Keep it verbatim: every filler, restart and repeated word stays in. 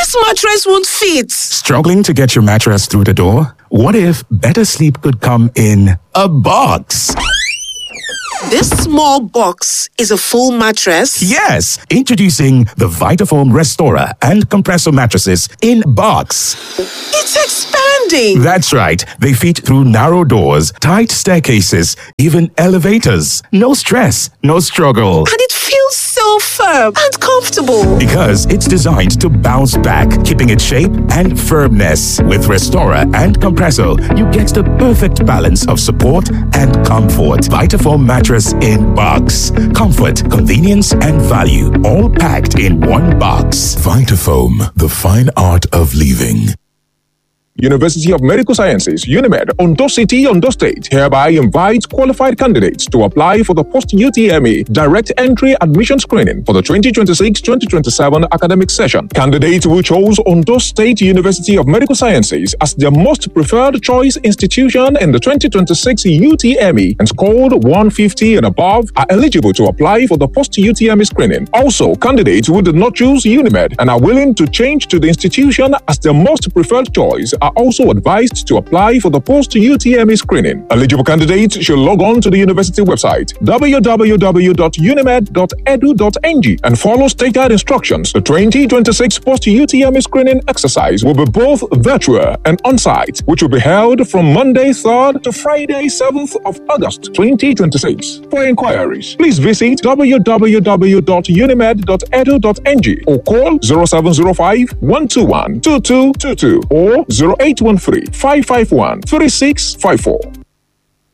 This mattress won't fit. Struggling to get your mattress through the door? What if better sleep could come in a box? This small box is a full mattress? Yes! Introducing the Vitafoam Restorer and Compressor mattresses in box. It's expanding! That's right. They fit through narrow doors, tight staircases, even elevators. No stress, no struggle. And it feels so firm and comfortable. Because it's designed to bounce back, keeping its shape and firmness. With Restorer and Compressor, you get the perfect balance of support and comfort. Vitafoam mattress in box. Comfort, convenience, and value, all packed in one box. Vitafoam, the fine art of living. University of Medical Sciences, UNIMED, Ondo City, Ondo State, hereby invites qualified candidates to apply for the post-U T M E direct entry admission screening for the twenty twenty-six twenty twenty-seven academic session. Candidates who chose Ondo State University of Medical Sciences as their most preferred choice institution in the twenty twenty-six U T M E and scored one fifty and above are eligible to apply for the post-U T M E screening. Also, candidates who did not choose UNIMED and are willing to change to the institution as their most preferred choice are also advised to apply for the post-U T M E screening. Eligible candidates should log on to the university website w w w dot unimed dot e d u dot n g and follow stated instructions. The twenty twenty-six post-U T M E screening exercise will be both virtual and on-site, which will be held from Monday third to Friday seventh of August twenty twenty-six. For inquiries, please visit w w w dot unimed dot e d u dot n g or call zero seven zero five, one two one, two two two two or zero eight one three, five five one, three six five four.